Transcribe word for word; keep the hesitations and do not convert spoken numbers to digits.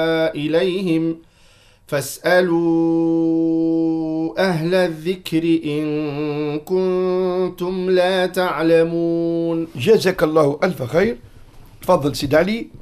إليهم فاسألوا أهل الذكر إن كنتم لا تعلمون. جزاك الله ألف خير. تفضل سيد علي.